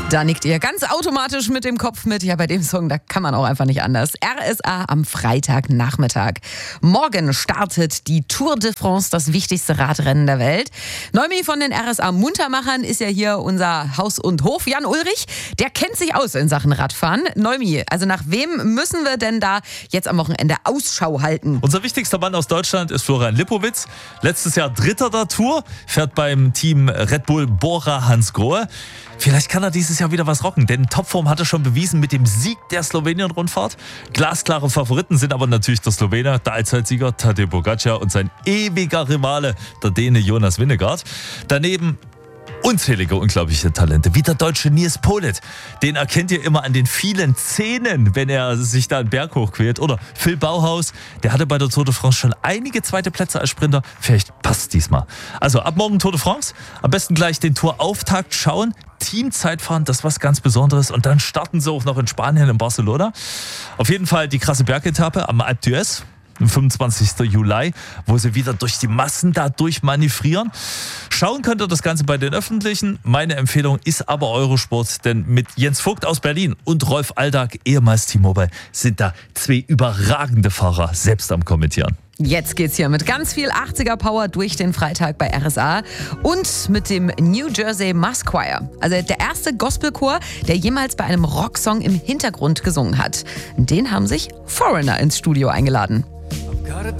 Da nickt ihr ganz automatisch mit dem Kopf mit. Ja, bei dem Song, da kann man auch einfach nicht anders. RSA am Freitagnachmittag. Morgen startet die Tour de France, das wichtigste Radrennen der Welt. Neumi von den RSA Muntermachern ist ja hier unser Haus und Hof. Jan Ulrich, der kennt sich aus in Sachen Radfahren. Neumi, also nach wem müssen wir denn da jetzt am Wochenende Ausschau halten? Unser wichtigster Mann aus Deutschland ist Florian Lipowitz. Letztes Jahr Dritter der Tour, fährt beim Team Red Bull Bora Hansgrohe. Vielleicht kann er dieses Jahr wieder was rocken, denn Topform hat er schon bewiesen mit dem Sieg der Slowenien-Rundfahrt. Glasklare Favoriten sind aber natürlich der Slowene, der Allzeitsieger Tadej Pogačar und sein ewiger Rivale, der Däne Jonas Vingegaard. Daneben unzählige unglaubliche Talente, wie der deutsche Nils Politt. Den erkennt ihr immer an den vielen Zähnen, wenn er sich da einen Berg hochquält. Oder Phil Bauhaus, der hatte bei der Tour de France schon einige zweite Plätze als Sprinter. Vielleicht passt diesmal. Also ab morgen Tour de France. Am besten gleich den Tourauftakt schauen. Teamzeitfahren, das ist was ganz Besonderes. Und dann starten sie auch noch in Spanien, in Barcelona. Auf jeden Fall die krasse Bergetappe am Alpe d'Huez. Am 25. Juli, wo sie wieder durch die Massen da durchmanövrieren. Schauen könnt ihr das Ganze bei den Öffentlichen. Meine Empfehlung ist aber Eurosport, denn mit Jens Vogt aus Berlin und Rolf Aldag, ehemals T-Mobile, sind da zwei überragende Fahrer selbst am Kommentieren. Jetzt geht's hier mit ganz viel 80er Power durch den Freitag bei RSA und mit dem New Jersey Mass Choir. Also der erste Gospelchor, der jemals bei einem Rocksong im Hintergrund gesungen hat. Den haben sich Foreigner ins Studio eingeladen.